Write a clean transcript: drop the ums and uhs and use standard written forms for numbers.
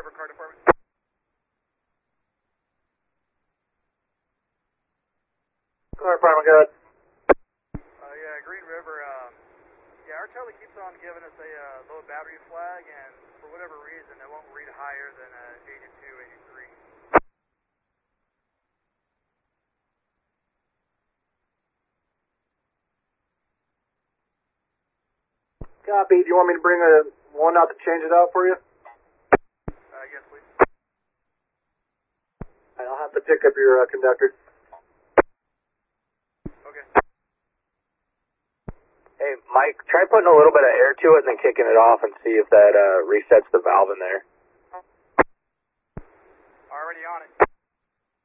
River Car Department. Car Department, go ahead. Yeah, Green River, yeah, our tele keeps on giving us a low battery flag, and for whatever reason, it won't read higher than 82, 83. Copy. Do you want me to bring one out to change it out for you? Yes, please. I'll have to pick up your conductor. Okay. Hey, Mike, try putting a little bit of air to it and then kicking it off and see if that resets the valve in there.